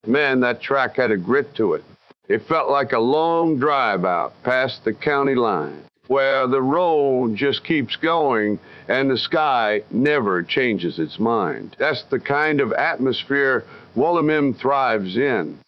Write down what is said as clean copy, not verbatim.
Man, that track had a grit to it. It felt like a long drive out past the county line, where the road just keeps going and the sky never changes its mind. That's the kind of atmosphere Wollomim thrives in.